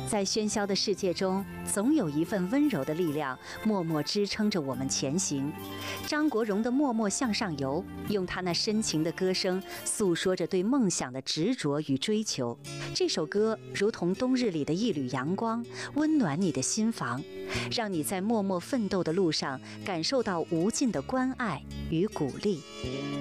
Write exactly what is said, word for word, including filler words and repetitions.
在喧嚣的世界中，总有一份温柔的力量默默支撑着我们前行。张国荣的《默默向上游》，用他那深情的歌声诉说着对梦想的执着与追求。这首歌如同冬日里的一缕阳光，温暖你的心房，让你在默默奋斗的路上感受到无尽的关爱与鼓励。